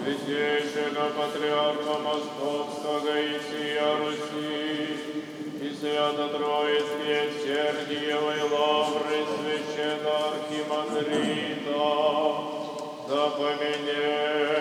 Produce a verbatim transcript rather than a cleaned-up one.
Святейшего Патриарха Московского и всея Руси, и Свято-Троицкие Сергиевой Лавры Священного Архимандрита, да поменяет